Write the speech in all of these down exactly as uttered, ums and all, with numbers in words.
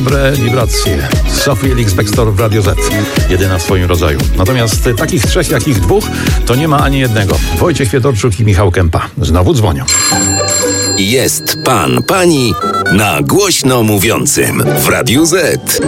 Dobre wibracje. Sophie Elix Bextor w Radio Z. Jedyna w swoim rodzaju. Natomiast takich trzech, jak ich dwóch, to nie ma ani jednego. Wojciech Świętorczuk i Michał Kępa. Znowu dzwonią. Jest pan, pani na głośno mówiącym w Radiu Z.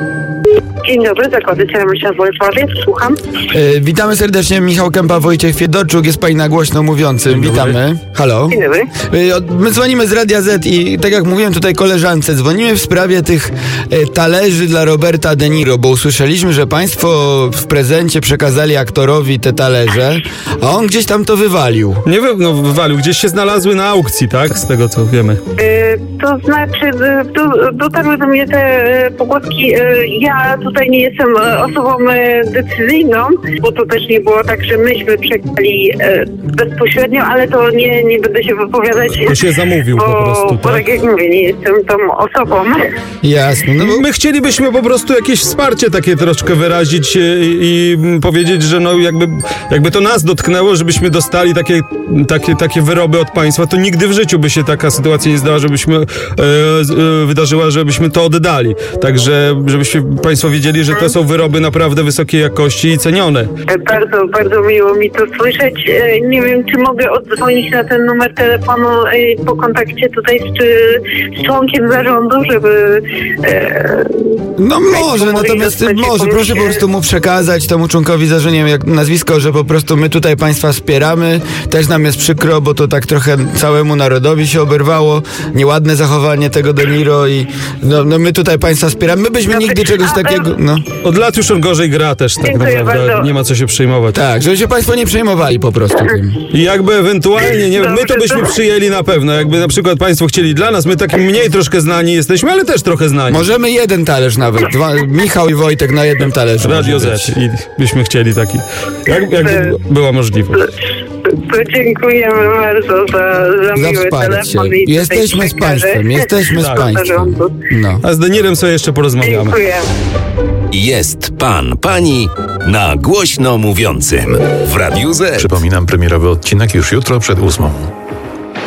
Dzień dobry, zakłady Ceramyśla w Wojsławie, słucham. E, witamy serdecznie, Michał Kępa, Wojciech Świętorczuk, jest pani na głośno mówiącym. Witamy. Halo. Dzień dobry. E, od, my dzwonimy z Radia Z i tak jak mówiłem tutaj koleżance, dzwonimy w sprawie tych e, talerzy dla Roberta De Niro, bo usłyszeliśmy, że państwo w prezencie przekazali aktorowi te talerze, a on gdzieś tam to wywalił. Nie wy, no, wywalił, gdzieś się znalazły na aukcji, tak? Z tego co wiemy. E, to znaczy, e, do, dotarły do mnie te e, pogłoski. E, ja tutaj nie jestem e, osobą e, decyzyjną, bo to też nie było tak, że myśmy przekazali e, bezpośrednio, ale to nie, nie będę się wypowiadać. To się zamówił bo, po prostu, bo tak? tak jak mówię, nie jestem tą osobą. Jasne. No bo... My chcielibyśmy po prostu jakieś wsparcie takie troszkę wyrazić i, i powiedzieć, że no jakby, jakby to nas dotknęło, żebyśmy dostali takie, takie, takie wyroby od państwa, to nigdy w życiu by się taka sytuacja nie zdała, żebyśmy e, e, wydarzyła, żebyśmy to oddali. Także żebyście państwo wiedzieli, że to są wyroby naprawdę wysokiej jakości i cenione. E, bardzo, bardzo miło mi to słyszeć. E, nie wiem, czy mogę oddzwonić na ten numer telefonu e, po kontakcie tutaj z, czy, z członkiem zarządu, żeby... E, No może, natomiast może, proszę po prostu mu przekazać temu członkowi zarządu, nie wiem jak nazwisko, że po prostu my tutaj państwa wspieramy. Też nam jest przykro, bo to tak trochę całemu narodowi się oberwało. Nieładne zachowanie tego De Niro i no, no my tutaj państwa wspieramy. My byśmy nigdy czegoś takiego, no. Od lat już on gorzej gra też, tak Dziękuję naprawdę. bardzo. Nie ma co się przejmować. Tak, żeby się państwo nie przejmowali po prostu tym. I jakby ewentualnie, nie wiem, my to Dobrze, byśmy to- przyjęli na pewno. Jakby na przykład państwo chcieli dla nas, my tak mniej troszkę znani jesteśmy, ale też trochę znani. Możemy jeden talerz nawet. Dwa, Michał i Wojtek na jednym talerzu. Radio może być. Z i byśmy chcieli taki. Jak, jakby była możliwość. To dziękujemy bardzo za, za, Za miły wsparcie. telefon. i tutaj Jesteśmy z przekażę państwem, jesteśmy z Tak. państwem. zarządu. No. A z Denirem sobie jeszcze porozmawiamy. Dziękuję. Jest pan, pani na głośno mówiącym w Radiu Z. Przypominam, premierowy odcinek już jutro przed ósmą.